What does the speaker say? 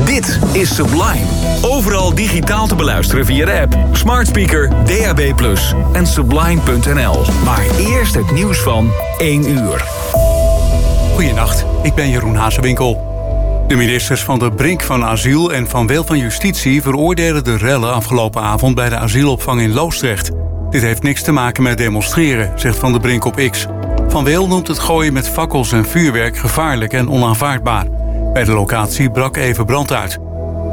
Dit is Sublime. Overal digitaal te beluisteren via de app, smart speaker, DAB+ en sublime.nl. Maar eerst het nieuws van 1 uur. Goedenacht, ik ben Jeroen Hazewinkel. De ministers Van der Brink van Asiel en Van Wel van Justitie veroordelen de rellen afgelopen avond bij de asielopvang in Loosdrecht. Dit heeft niks te maken met demonstreren, zegt Van der Brink op X. Van Wel noemt het gooien met fakkels en vuurwerk gevaarlijk en onaanvaardbaar. Bij de locatie brak even brand uit.